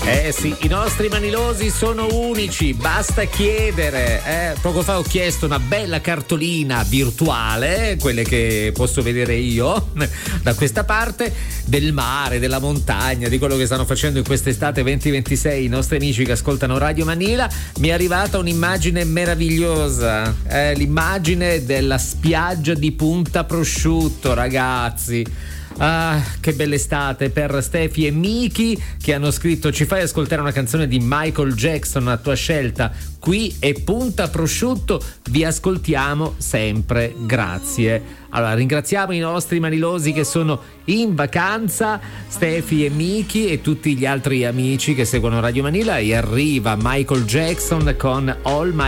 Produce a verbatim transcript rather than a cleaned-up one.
Eh sì, i nostri manilosi sono unici, basta chiedere. Eh, poco fa ho chiesto una bella cartolina virtuale, quelle che posso vedere io da questa parte, del mare, della montagna, di quello che stanno facendo in quest'estate venti ventisei i nostri amici che ascoltano Radio Manila. Mi è arrivata un'immagine meravigliosa, eh, l'immagine della spiaggia di Punta Prosciutto, ragazzi. Ah, che bella estate per Stefi e Miki, che hanno scritto: ci fai ascoltare una canzone di Michael Jackson a tua scelta, qui è Punta Prosciutto, vi ascoltiamo sempre, grazie. Allora ringraziamo i nostri manilosi che sono in vacanza, Stefi e Miki, e tutti gli altri amici che seguono Radio Manila, e arriva Michael Jackson con All My